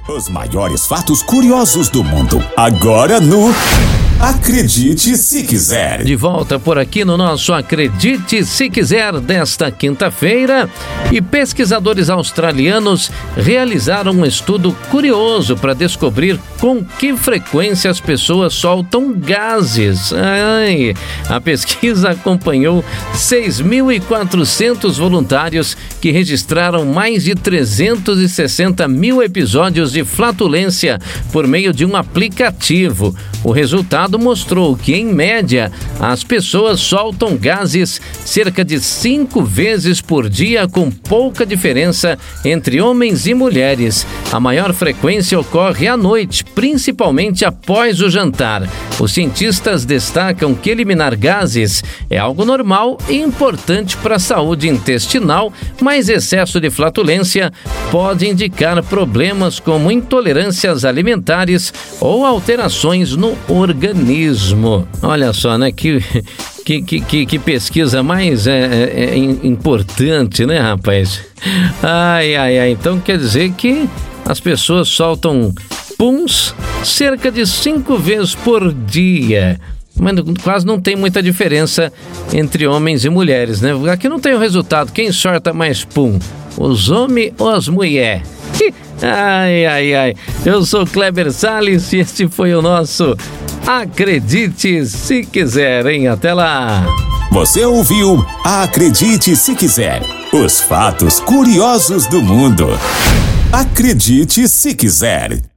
Os maiores fatos curiosos do mundo, agora no Acredite Se Quiser. De volta por aqui no nosso Acredite Se Quiser desta quinta-feira. E pesquisadores australianos realizaram um estudo curioso para descobrir com que frequência as pessoas soltam gases. A pesquisa acompanhou 6.400 voluntários que registraram mais de 360 mil episódios de flatulência por meio de um aplicativo. O resultado mostrou que, em média, as pessoas soltam gases cerca de 5 vezes por dia, com pouca diferença entre homens e mulheres. A maior frequência ocorre à noite, principalmente após o jantar. Os cientistas destacam que eliminar gases é algo normal e importante para a saúde intestinal, mas excesso de flatulência pode indicar problemas como intolerâncias alimentares ou alterações no organismo. Olha só, né? Que pesquisa mais importante, né, rapaz? Então quer dizer que as pessoas soltam puns cerca de 5 vezes por dia. Mas quase não tem muita diferença entre homens e mulheres, né? Aqui não tem o resultado. Quem solta mais pum? Os homens ou as mulheres? Eu sou Kleber Salles e este foi o nosso Acredite Se Quiser, hein? Até lá! Você ouviu Acredite Se Quiser, os fatos curiosos do mundo. Acredite Se Quiser.